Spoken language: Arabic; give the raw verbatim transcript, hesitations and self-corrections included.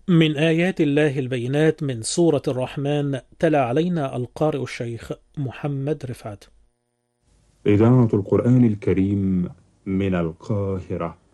من آيات الله البينات من سورة الرحمن، تلا علينا القارئ الشيخ محمد رفعت. إذاعة القرآن الكريم من القاهرة.